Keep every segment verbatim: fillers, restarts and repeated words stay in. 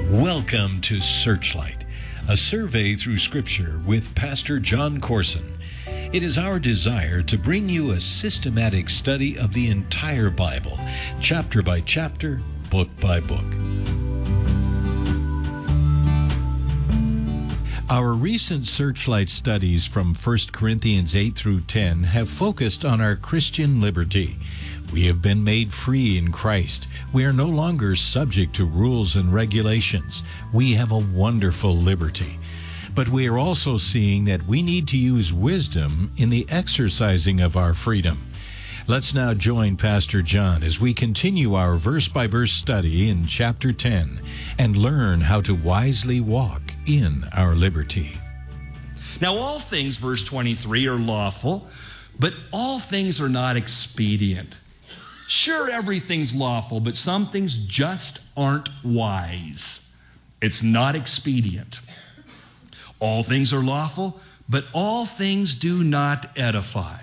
Welcome to Searchlight, a survey through Scripture with Pastor John Corson. It is our desire to bring you a systematic study of the entire Bible, chapter by chapter, book by book. Our recent Searchlight studies from First Corinthians eight through ten have focused on our Christian liberty. We have been made free in Christ. We are no longer subject to rules and regulations. We have a wonderful liberty. But we are also seeing that we need to use wisdom in the exercising of our freedom. Let's now join Pastor John as we continue our verse-by-verse study in chapter ten and learn how to wisely walk in our liberty. Now all things, verse twenty-three, are lawful, but all things are not expedient. Sure, everything's lawful, but some things just aren't wise. It's not expedient. All things are lawful, but all things do not edify.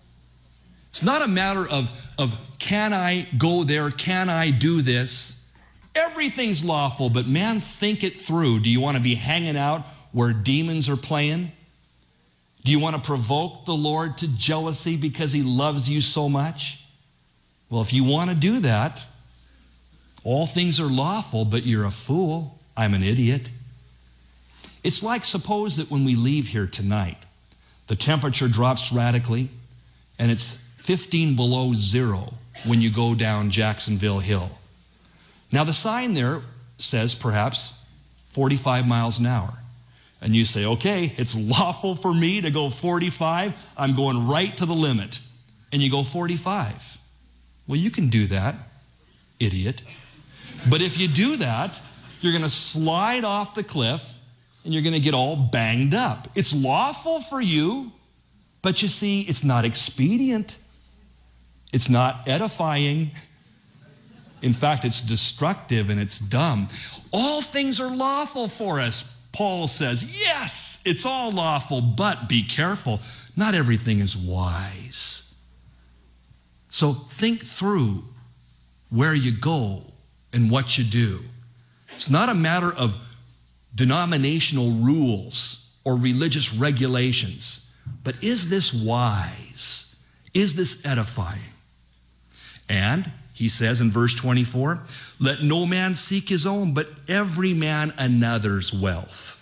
It's not a matter of, of can I go there, can I do this? Everything's lawful, but man, think it through. Do you want to be hanging out where demons are playing? Do you want to provoke the Lord to jealousy because he loves you so much? Well, if you want to do that, all things are lawful, but you're a fool. I'm an idiot. It's like, suppose that when we leave here tonight, the temperature drops radically, and it's fifteen below zero when you go down Jacksonville Hill. Now, the sign there says perhaps forty-five miles an hour. And you say, okay, it's lawful for me to go forty-five. I'm going right to the limit. And you go forty-five. Well, you can do that, idiot. But if you do that, you're going to slide off the cliff and you're going to get all banged up. It's lawful for you, but you see, it's not expedient. It's not edifying. In fact, it's destructive and it's dumb. All things are lawful for us, Paul says. Yes, it's all lawful, but be careful. Not everything is wise. So think through where you go and what you do. It's not a matter of denominational rules or religious regulations, but is this wise? Is this edifying? And he says in verse twenty-four, let no man seek his own, but every man another's wealth.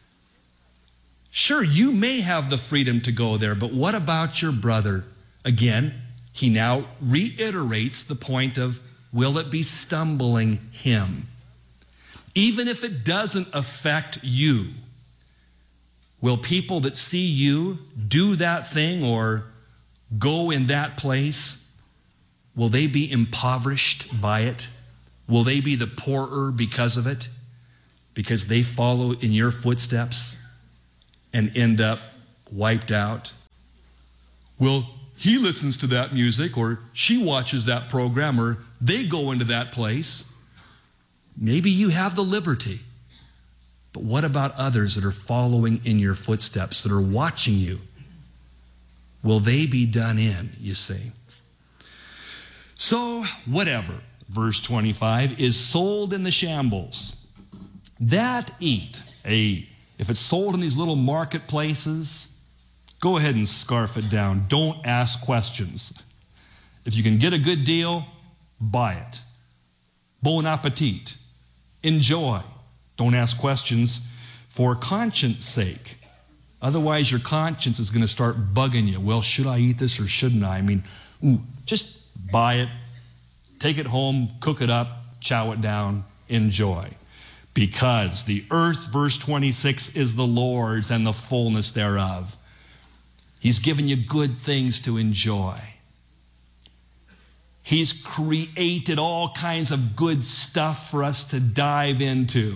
Sure, you may have the freedom to go there, but what about your brother? Again, he now reiterates the point of, will it be stumbling him? Even if it doesn't affect you, will people that see you do that thing or go in that place, will they be impoverished by it? Will they be the poorer because of it? Because they follow in your footsteps and end up wiped out? Will he listens to that music, or she watches that program, or they go into that place? Maybe you have the liberty. But what about others that are following in your footsteps, that are watching you? Will they be done in, you see? So, whatever, verse twenty-five, is sold in the shambles, that eat. Hey, if it's sold in these little marketplaces, go ahead and scarf it down. Don't ask questions. If you can get a good deal, buy it. Bon appetit. Enjoy. Don't ask questions for conscience sake. Otherwise, your conscience is going to start bugging you. Well, should I eat this or shouldn't I? I mean, ooh, just buy it, take it home, cook it up, chow it down, enjoy. Because the earth, verse twenty-six, is the Lord's and the fullness thereof. He's given you good things to enjoy. He's created all kinds of good stuff for us to dive into.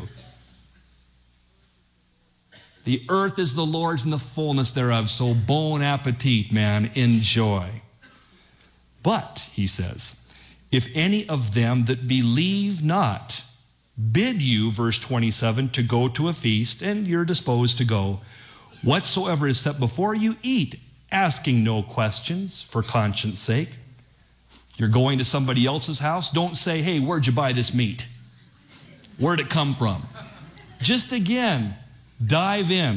The earth is the Lord's and the fullness thereof, so bon appetit, man, enjoy. But, he says, if any of them that believe not bid you, verse twenty-seven, to go to a feast, and you're disposed to go, whatsoever is set before you, eat, asking no questions for conscience sake. You're going to somebody else's house, don't say, hey, where'd you buy this meat? Where'd it come from? Just again, dive in.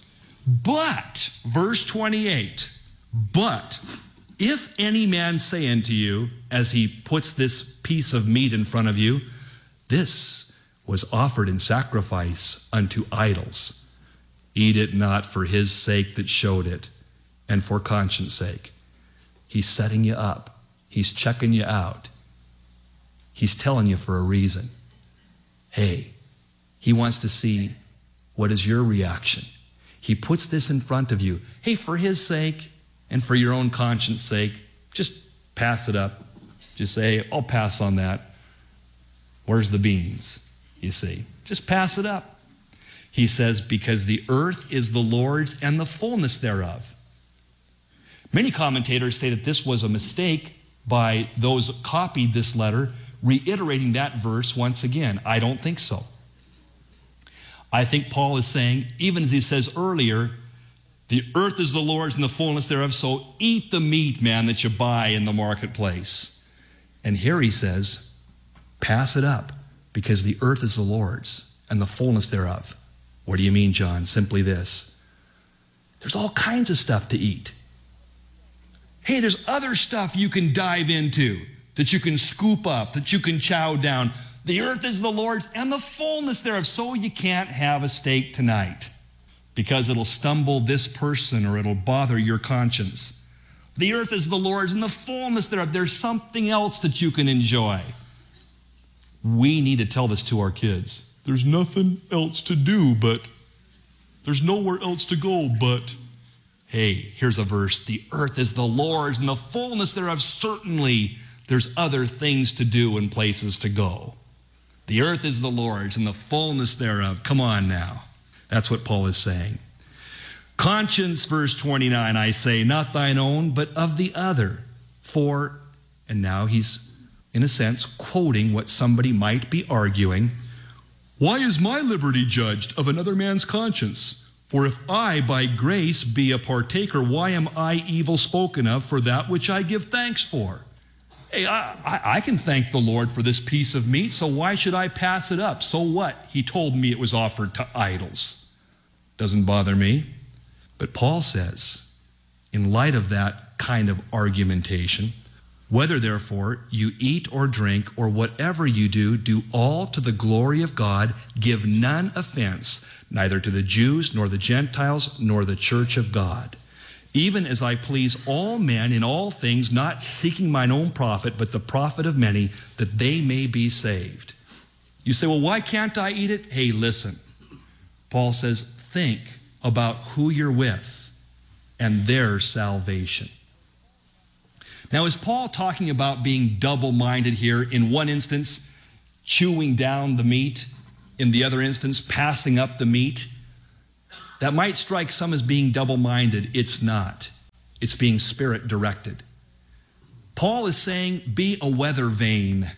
But, verse twenty-eight, but if any man say unto you, as he puts this piece of meat in front of you, this was offered in sacrifice unto idols, eat it not for his sake that showed it, and for conscience sake. He's setting you up. He's checking you out. He's telling you for a reason. Hey, he wants to see what is your reaction. He puts this in front of you. Hey, for his sake and for your own conscience sake, just pass it up. Just say, I'll pass on that. Where's the beans? You see, just pass it up. He says, because the earth is the Lord's and the fullness thereof. Many commentators say that this was a mistake by those who copied this letter, reiterating that verse once again. I don't think so. I think Paul is saying, even as he says earlier, the earth is the Lord's and the fullness thereof, so eat the meat, man, that you buy in the marketplace. And here he says, pass it up, because the earth is the Lord's and the fullness thereof. What do you mean, John? Simply this. There's all kinds of stuff to eat. Hey, there's other stuff you can dive into, that you can scoop up, that you can chow down. The earth is the Lord's and the fullness thereof. So you can't have a steak tonight because it'll stumble this person or it'll bother your conscience. The earth is the Lord's and the fullness thereof. There's something else that you can enjoy. We need to tell this to our kids. There's nothing else to do, but there's nowhere else to go, but hey, here's a verse. The earth is the Lord's and the fullness thereof. Certainly there's other things to do and places to go. The earth is the Lord's and the fullness thereof. Come on now. That's what Paul is saying. Conscience, verse twenty-nine, I say, not thine own, but of the other. For, and now he's, in a sense, quoting what somebody might be arguing. Why is my liberty judged of another man's conscience? For if I, by grace, be a partaker, why am I evil spoken of for that which I give thanks for? Hey, I, I, I can thank the Lord for this piece of meat, so why should I pass it up? So what? He told me it was offered to idols. Doesn't bother me. But Paul says, in light of that kind of argumentation, whether therefore you eat or drink or whatever you do, do all to the glory of God, give none offense, neither to the Jews nor the Gentiles nor the church of God. Even as I please all men in all things, not seeking mine own profit, but the profit of many, that they may be saved. You say, well, why can't I eat it? Hey, listen. Paul says, think about who you're with and their salvation. Now, is Paul talking about being double-minded here? In one instance, chewing down the meat. In the other instance, passing up the meat. That might strike some as being double-minded. It's not. It's being spirit-directed. Paul is saying, be a weather vane.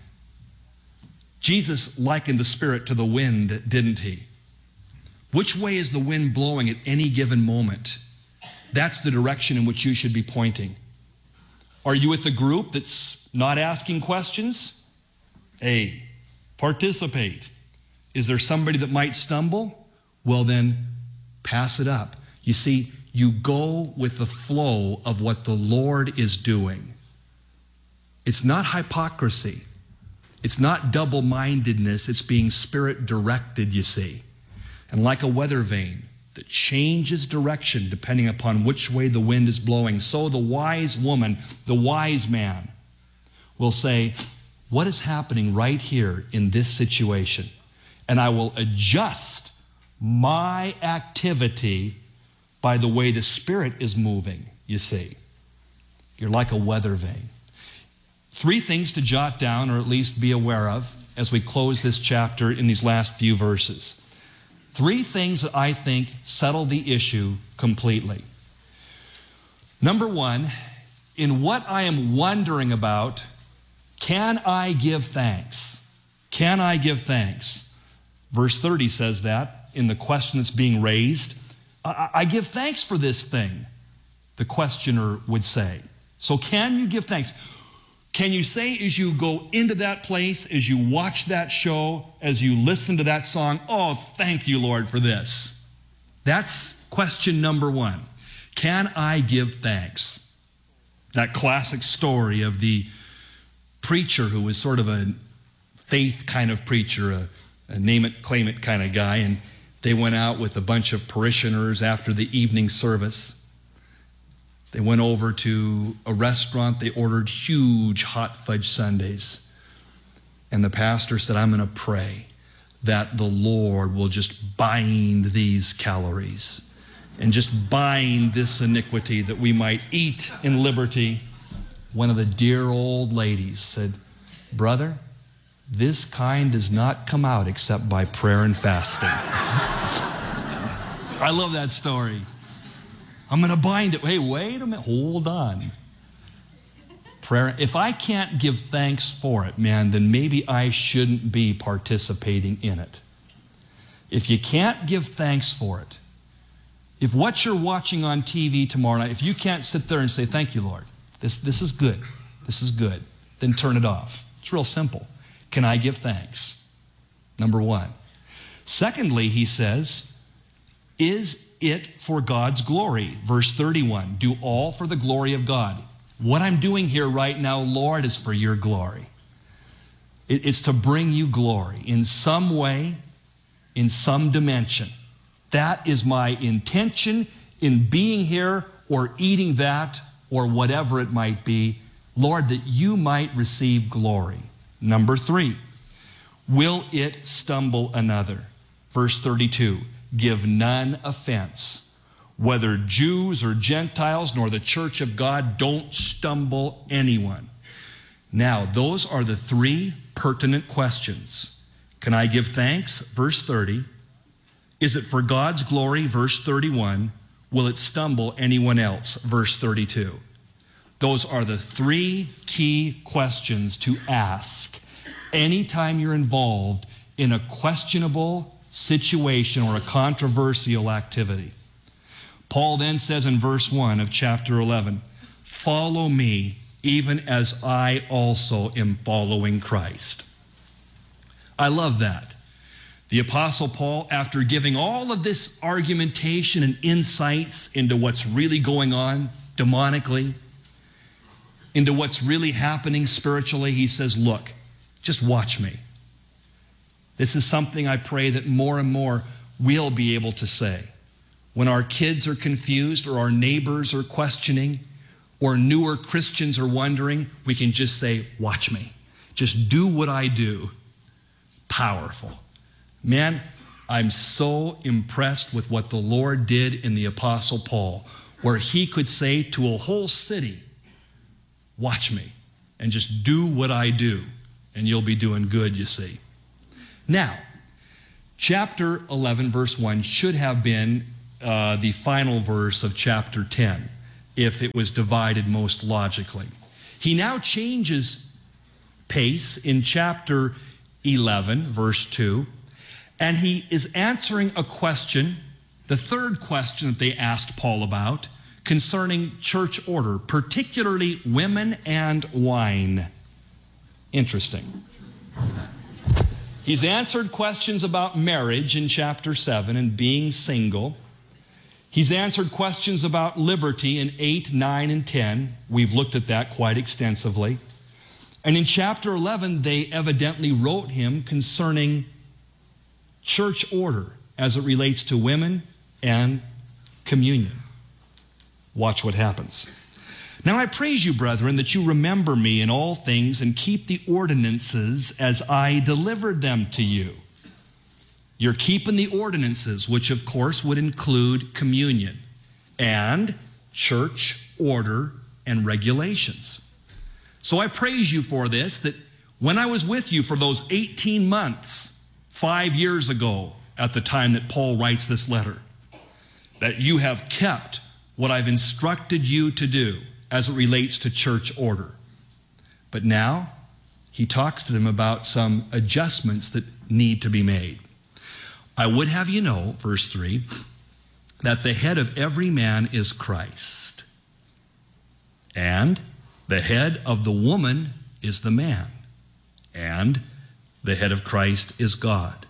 Jesus likened the Spirit to the wind, didn't he? Which way is the wind blowing at any given moment? That's the direction in which you should be pointing. Are you with a group that's not asking questions? Hey, participate. Is there somebody that might stumble? Well then, pass it up. You see, you go with the flow of what the Lord is doing. It's not hypocrisy. It's not double-mindedness. It's being spirit-directed, you see. And like a weather vane that changes direction depending upon which way the wind is blowing, so the wise woman, the wise man, will say, what is happening right here in this situation? And I will adjust my activity by the way the Spirit is moving, you see. You're like a weather vane. Three things to jot down or at least be aware of as we close this chapter in these last few verses. Three things that I think settle the issue completely. Number one, in what I am wondering about, can I give thanks? Can I give thanks? Verse thirty says that. In the question that's being raised, I, I give thanks for this thing, the questioner would say. So can you give thanks? Can you say as you go into that place, as you watch that show, as you listen to that song, oh, thank you, Lord, for this? That's question number one. Can I give thanks? That classic story of the preacher who was sort of a faith kind of preacher, a, a name it, claim it kind of guy, and they went out with a bunch of parishioners after the evening service. They went over to a restaurant. They ordered huge hot fudge sundaes. And the pastor said, I'm going to pray that the Lord will just bind these calories and just bind this iniquity that we might eat in liberty. One of the dear old ladies said, brother, this kind does not come out except by prayer and fasting. I love that story. I'm going to bind it. Hey, wait a minute. Hold on. Prayer. If I can't give thanks for it, man, then maybe I shouldn't be participating in it. If you can't give thanks for it, if what you're watching on T V tomorrow night, if you can't sit there and say, thank you, Lord, this, this is good, this is good, then turn it off. It's real simple. Can I give thanks? Number one. Secondly, he says, is it for God's glory? Verse thirty-one, do all for the glory of God. What I'm doing here right now, Lord, is for your glory. It, it's to bring you glory in some way, in some dimension. That is my intention in being here or eating that or whatever it might be. Lord, that you might receive glory. Number three, will it stumble another? Verse thirty-two, give none offense, whether Jews or Gentiles, nor the church of God, don't stumble anyone. Now, those are the three pertinent questions. Can I give thanks? Verse thirty. Is it for God's glory? Verse thirty-one. Will it stumble anyone else? Verse thirty-two. Those are the three key questions to ask anytime you're involved in a questionable situation or a controversial activity. Paul then says in verse one of chapter eleven, follow me even as I also am following Christ. I love that. The Apostle Paul, after giving all of this argumentation and insights into what's really going on demonically, into what's really happening spiritually, he says, look, just watch me. This is something I pray that more and more we'll be able to say. When our kids are confused or our neighbors are questioning or newer Christians are wondering, we can just say, watch me. Just do what I do. Powerful. Man, I'm so impressed with what the Lord did in the Apostle Paul, where he could say to a whole city, watch me and just do what I do, and you'll be doing good, you see. Now, chapter eleven, verse one should have been uh, the final verse of chapter ten, if it was divided most logically. He now changes pace in chapter eleven, verse two, and he is answering a question, the third question that they asked Paul about, concerning church order, particularly women and wine. Interesting. He's answered questions about marriage in chapter seven and being single. He's answered questions about liberty in eight, nine, and ten. We've looked at that quite extensively. And in chapter eleven, they evidently wrote him concerning church order as it relates to women and communion. Watch what happens. Now I praise you, brethren, that you remember me in all things and keep the ordinances as I delivered them to you. You're keeping the ordinances, which of course would include communion and church order and regulations. So I praise you for this, that when I was with you for those eighteen months, five years ago at the time that Paul writes this letter, that you have kept what I've instructed you to do as it relates to church order. But now he talks to them about some adjustments that need to be made. I would have you know, verse three, that the head of every man is Christ, and the head of the woman is the man, and the head of Christ is God.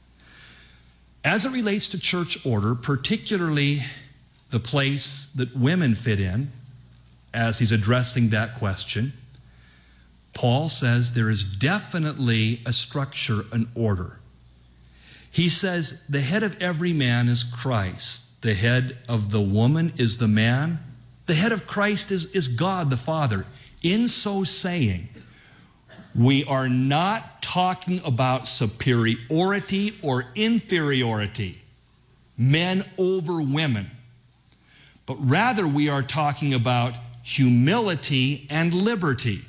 As it relates to church order, particularly the place that women fit in, as he's addressing that question, Paul says there is definitely a structure, an order. He says the head of every man is Christ. The head of the woman is the man. The head of Christ is, is God the Father. In so saying, we are not talking about superiority or inferiority, men over women, but rather we are talking about humility and liberty.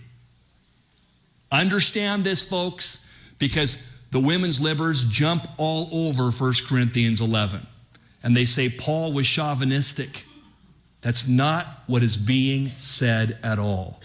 Understand this, folks, because the women's libbers jump all over First Corinthians eleven, and they say Paul was chauvinistic. That's not what is being said at all.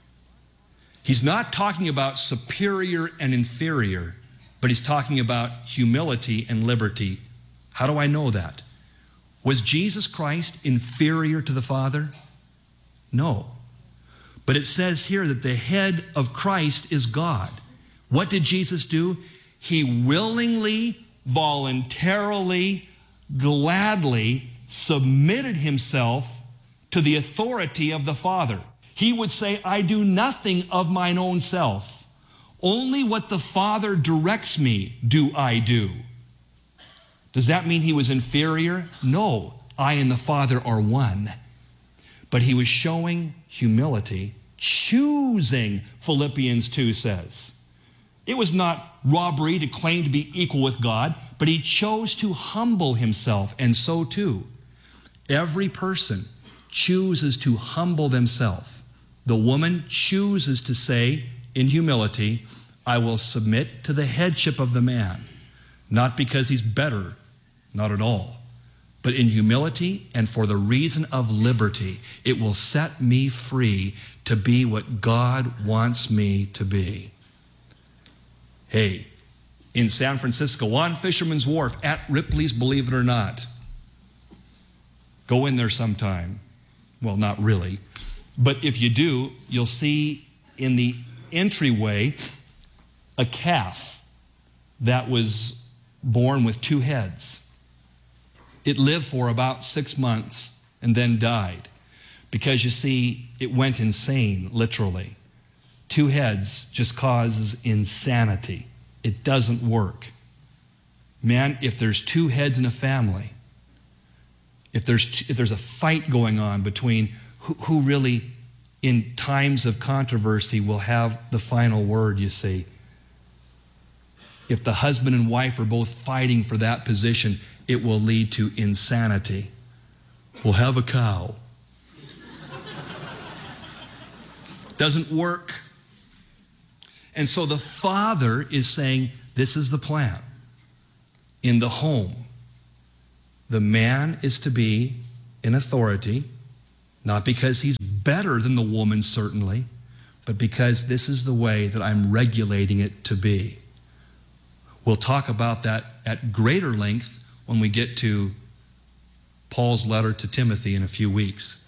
He's not talking about superior and inferior, but he's talking about humility and liberty. How do I know that? Was Jesus Christ inferior to the Father? No. But it says here that the head of Christ is God. What did Jesus do? He willingly, voluntarily, gladly submitted himself to the authority of the Father. He would say, I do nothing of mine own self. Only what the Father directs me do I do. Does that mean he was inferior? No, I and the Father are one. But he was showing humility, choosing, Philippians two says. It was not robbery to claim to be equal with God, but he chose to humble himself, and so too, every person chooses to humble themselves. The woman chooses to say in humility, I will submit to the headship of the man, not because he's better, not at all, but in humility and for the reason of liberty. It will set me free to be what God wants me to be. Hey, in San Francisco, on Fisherman's Wharf, at Ripley's, believe it or not, go in there sometime. Well, not really. But if you do, you'll see in the entryway a calf that was born with two heads. It lived for about six months and then died because, you see, it went insane, literally. Two heads just causes insanity. It doesn't work. Man, if there's two heads in a family, if there's, if there's a fight going on between who, who really, in times of controversy, will have the final word, you see. If the husband and wife are both fighting for that position, it will lead to insanity. We'll have a cow. Doesn't work. And so the Father is saying, this is the plan. In the home, the man is to be in authority, not because he's better than the woman, certainly, but because this is the way that I'm regulating it to be. We'll talk about that at greater length when we get to Paul's letter to Timothy in a few weeks.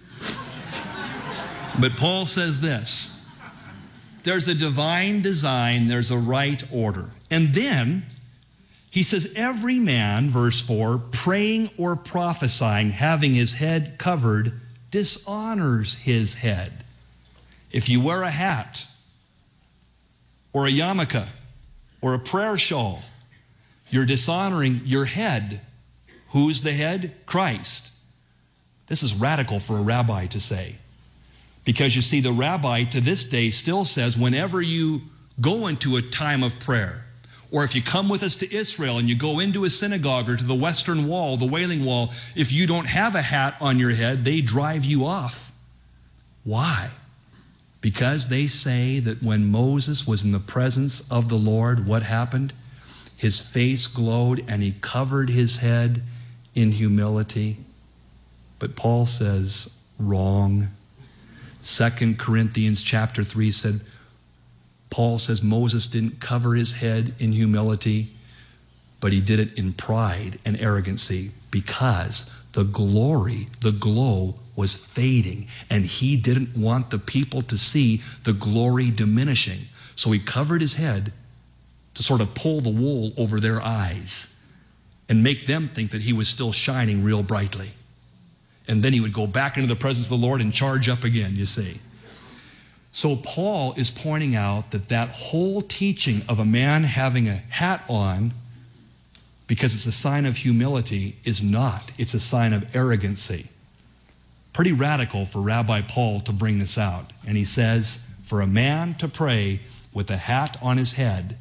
But Paul says this, there's a divine design, there's a right order. And then he says, every man, verse four, praying or prophesying, having his head covered, dishonors his head. If you wear a hat or a yarmulke or a prayer shawl, you're dishonoring your head. Who's the head? Christ. This is radical for a rabbi to say. Because you see, the rabbi to this day still says whenever you go into a time of prayer, or if you come with us to Israel and you go into a synagogue or to the Western Wall, the Wailing Wall, if you don't have a hat on your head, they drive you off. Why? Because they say that when Moses was in the presence of the Lord, what happened? His face glowed and he covered his head in humility. But Paul says, wrong. Second Corinthians chapter three said, Paul says Moses didn't cover his head in humility, but he did it in pride and arrogancy because the glory, the glow was fading, and he didn't want the people to see the glory diminishing. So he covered his head to sort of pull the wool over their eyes and make them think that he was still shining real brightly. And then he would go back into the presence of the Lord and charge up again, you see. So Paul is pointing out that that whole teaching of a man having a hat on because it's a sign of humility is not. It's a sign of arrogancy. Pretty radical for Rabbi Paul to bring this out. And he says, for a man to pray with a hat on his head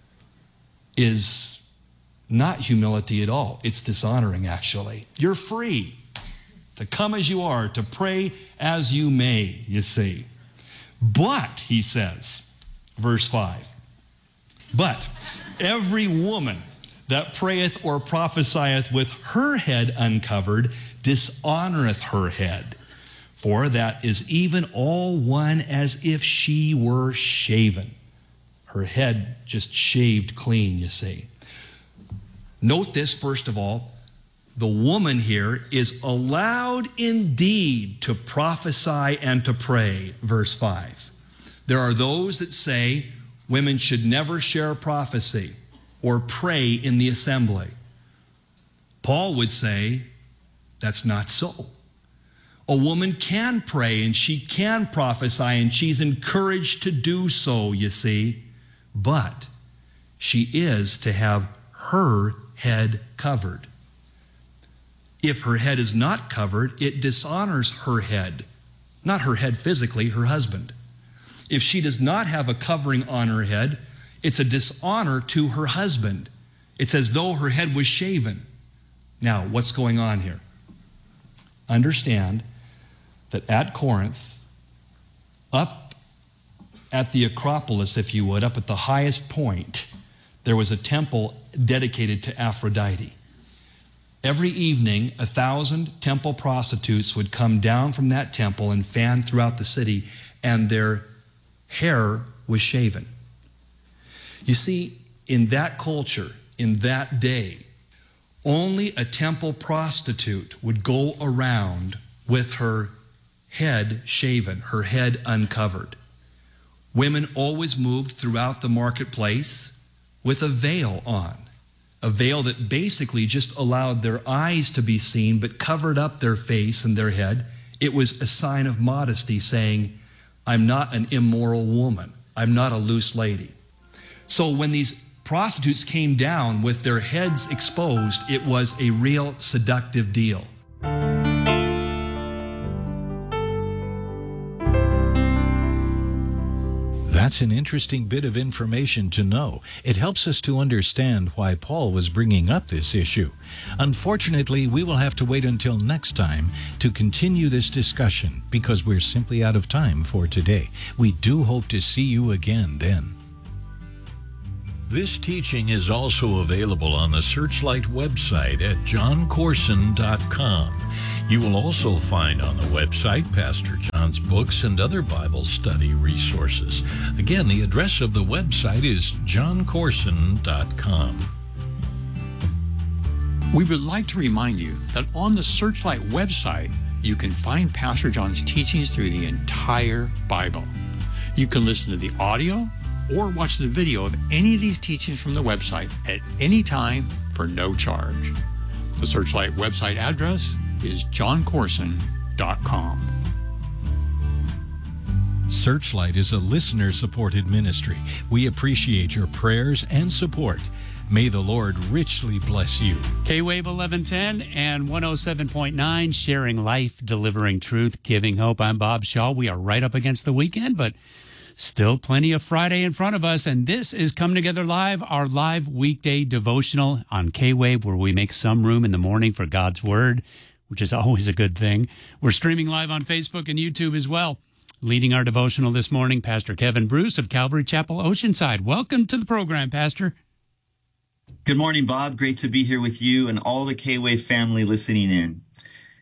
is not humility at all. It's dishonoring, actually. You're free to come as you are, to pray as you may, you see. But, he says, verse five, but every woman that prayeth or prophesieth with her head uncovered dishonoreth her head, for that is even all one as if she were shaven. Her head just shaved clean, you see. Note this, first of all, the woman here is allowed indeed to prophesy and to pray, verse five. There are those that say women should never share prophecy or pray in the assembly. Paul would say that's not so. A woman can pray and she can prophesy and she's encouraged to do so, you see, but she is to have her head covered. If her head is not covered, it dishonors her head. Not her head physically, her husband. If she does not have a covering on her head, it's a dishonor to her husband. It's as though her head was shaven. Now, what's going on here? Understand that at Corinth, up at the Acropolis, if you would, up at the highest point, there was a temple dedicated to Aphrodite. Every evening, a thousand temple prostitutes would come down from that temple and fan throughout the city, and their hair was shaven. You see, in that culture, in that day, only a temple prostitute would go around with her head shaven, her head uncovered. Women always moved throughout the marketplace with a veil on. A veil that basically just allowed their eyes to be seen but covered up their face and their head. It was a sign of modesty, saying, I'm not an immoral woman. I'm not a loose lady. So when these prostitutes came down with their heads exposed, it was a real seductive deal. That's an interesting bit of information to know. It helps us to understand why Paul was bringing up this issue. Unfortunately, we will have to wait until next time to continue this discussion because we're simply out of time for today. We do hope to see you again then. This teaching is also available on the Searchlight website at john corson dot com. You will also find on the website Pastor John's books and other Bible study resources. Again, the address of the website is john corson dot com. We would like to remind you that on the Searchlight website, you can find Pastor John's teachings through the entire Bible. You can listen to the audio or watch the video of any of these teachings from the website at any time for no charge. The Searchlight website address is john corson dot com. Searchlight is a listener-supported ministry. We appreciate your prayers and support. May the Lord richly bless you. K-Wave eleven ten and one oh seven point nine, sharing life, delivering truth, giving hope. I'm Bob Shaw. We are right up against the weekend, but still plenty of Friday in front of us, and this is Come Together Live, our live weekday devotional on K-Wave, where we make some room in the morning for God's Word, which is always a good thing. We're streaming live on Facebook and YouTube as well. Leading our devotional this morning, Pastor Kevin Bruce of Calvary Chapel, Oceanside. Welcome to the program, Pastor. Good morning, Bob. Great to be here with you and all the K-Wave family listening in.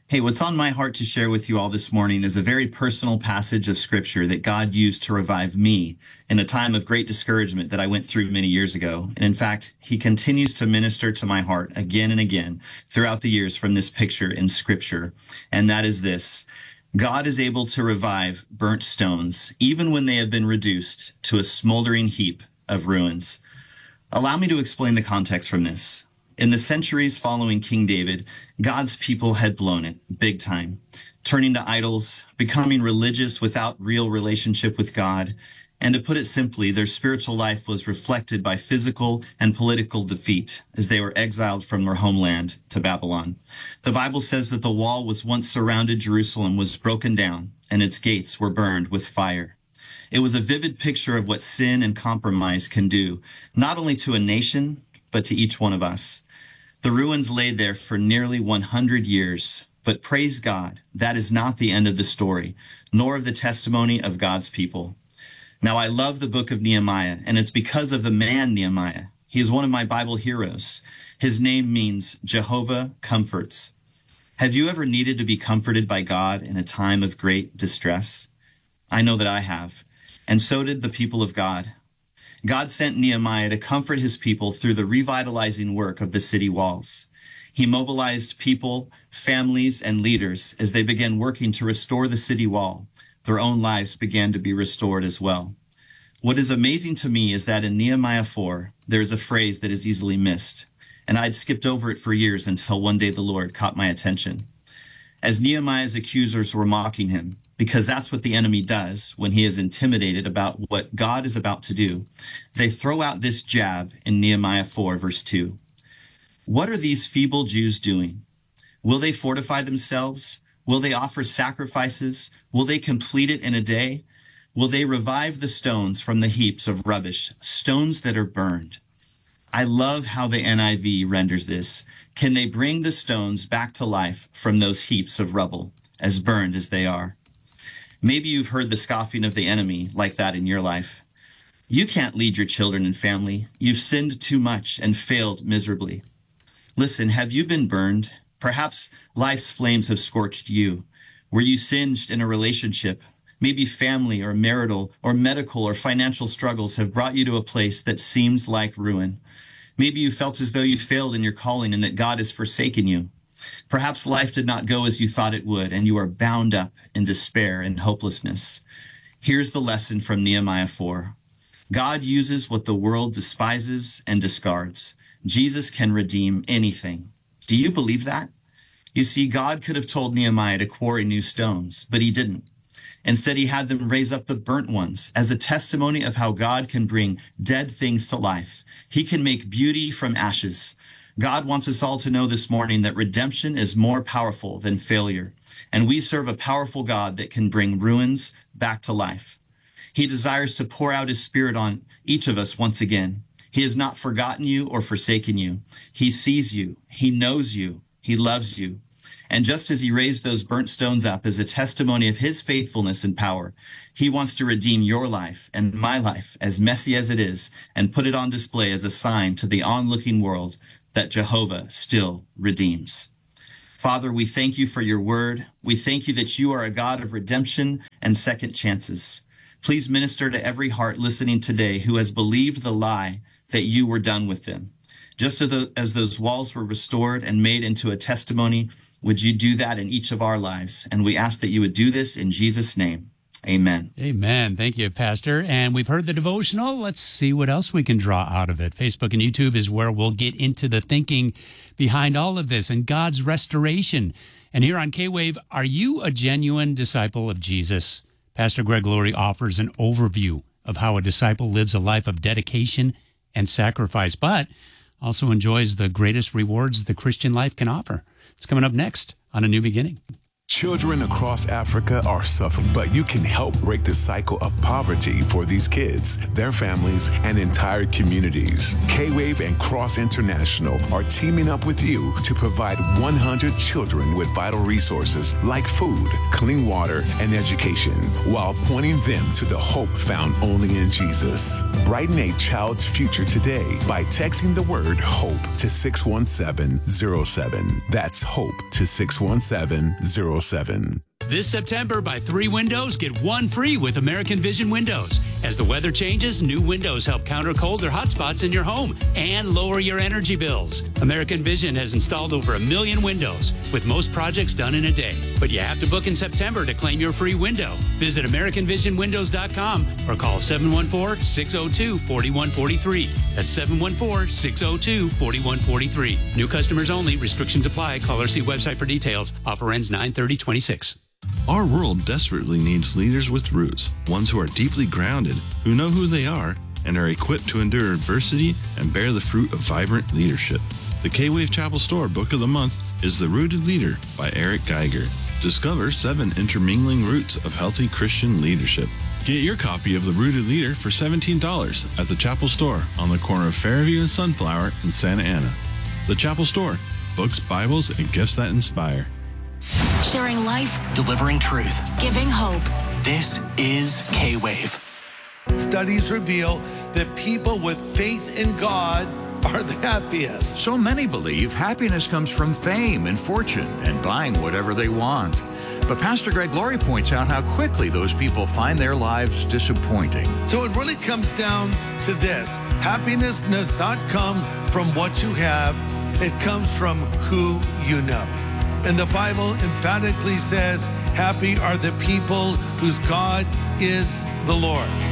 Hey, what's on my heart to share with you all this morning is a very personal passage of scripture that God used to revive me in a time of great discouragement that I went through many years ago. And in fact, he continues to minister to my heart again and again throughout the years from this picture in scripture. And that is this: God is able to revive burnt stones, even when they have been reduced to a smoldering heap of ruins. Allow me to explain the context from this. In the centuries following King David, God's people had blown it big time, turning to idols, becoming religious without real relationship with God. And to put it simply, their spiritual life was reflected by physical and political defeat as they were exiled from their homeland to Babylon. The Bible says that the wall was once surrounded Jerusalem was broken down and its gates were burned with fire. It was a vivid picture of what sin and compromise can do, not only to a nation, but to each one of us. The ruins lay there for nearly one hundred years, but praise God, that is not the end of the story, nor of the testimony of God's people. Now, I love the book of Nehemiah, and it's because of the man Nehemiah. He is one of my Bible heroes. His name means Jehovah comforts. Have you ever needed to be comforted by God in a time of great distress? I know that I have, and so did the people of God. God sent Nehemiah to comfort his people through the revitalizing work of the city walls. He mobilized people, families, and leaders as they began working to restore the city wall. Their own lives began to be restored as well. What is amazing to me is that in Nehemiah four, there is a phrase that is easily missed, and I'd skipped over it for years until one day the Lord caught my attention. As Nehemiah's accusers were mocking him, because that's what the enemy does when he is intimidated about what God is about to do, they throw out this jab in Nehemiah four, verse two. What are these feeble Jews doing? Will they fortify themselves? Will they offer sacrifices? Will they complete it in a day? Will they revive the stones from the heaps of rubbish, stones that are burned? I love how the N I V renders this. Can they bring the stones back to life from those heaps of rubble, as burned as they are? Maybe you've heard the scoffing of the enemy like that in your life. You can't lead your children and family. You've sinned too much and failed miserably. Listen, have you been burned? Perhaps life's flames have scorched you. Were you singed in a relationship? Maybe family or marital or medical or financial struggles have brought you to a place that seems like ruin. Maybe you felt as though you failed in your calling and that God has forsaken you. Perhaps life did not go as you thought it would, and you are bound up in despair and hopelessness. Here's the lesson from Nehemiah four. God uses what the world despises and discards. Jesus can redeem anything. Do you believe that? You see, God could have told Nehemiah to quarry new stones, but he didn't. Instead, he had them raise up the burnt ones as a testimony of how God can bring dead things to life. He can make beauty from ashes. God wants us all to know this morning that redemption is more powerful than failure, and we serve a powerful God that can bring ruins back to life. He desires to pour out his Spirit on each of us once again. He has not forgotten you or forsaken you. He sees you. He knows you. He loves you. And just as he raised those burnt stones up as a testimony of his faithfulness and power, he wants to redeem your life and my life, as messy as it is, and put it on display as a sign to the onlooking world that Jehovah still redeems. Father, we thank you for your word. We thank you that you are a God of redemption and second chances. Please minister to every heart listening today who has believed the lie that you were done with them. Just as those walls were restored and made into a testimony, would you do that in each of our lives? And we ask that you would do this in Jesus' name. Amen. Amen. Thank you, Pastor. And we've heard the devotional. Let's see what else we can draw out of it. Facebook and YouTube is where we'll get into the thinking behind all of this and God's restoration. And here on K-Wave, are you a genuine disciple of Jesus? Pastor Greg Laurie offers an overview of how a disciple lives a life of dedication and sacrifice, but also enjoys the greatest rewards the Christian life can offer. It's coming up next on A New Beginning. Children across Africa are suffering, but you can help break the cycle of poverty for these kids, their families, and entire communities. K-Wave and Cross International are teaming up with you to provide one hundred children with vital resources like food, clean water, and education, while pointing them to the hope found only in Jesus. Brighten a child's future today by texting the word HOPE to six one seven zero seven. That's HOPE to six one seven zero seven. This September, buy three windows, get one free with American Vision Windows. As the weather changes, new windows help counter cold or hot spots in your home and lower your energy bills. American Vision has installed over a million windows, with most projects done in a day. But you have to book in September to claim your free window. Visit American Vision Windows dot com or call seven one four, six zero two, four one four three. That's seven one four, six zero two, four one four three. New customers only. Restrictions apply. Call or see website for details. Offer ends nine thirty twenty-six. Our world desperately needs leaders with roots, ones who are deeply grounded, who know who they are, and are equipped to endure adversity and bear the fruit of vibrant leadership. The K-Wave Chapel Store Book of the Month is The Rooted Leader by Eric Geiger. Discover seven intermingling roots of healthy Christian leadership. Get your copy of The Rooted Leader for seventeen dollars at the Chapel Store on the corner of Fairview and Sunflower in Santa Ana. The Chapel Store, books, Bibles, and gifts that inspire. Sharing life, delivering truth, giving hope. This is K-Wave. Studies reveal that people with faith in God are the happiest. So many believe happiness comes from fame and fortune and buying whatever they want. But Pastor Greg Laurie points out how quickly those people find their lives disappointing. So it really comes down to this. Happiness does not come from what you have. It comes from who you know. And the Bible emphatically says, happy are the people whose God is the Lord.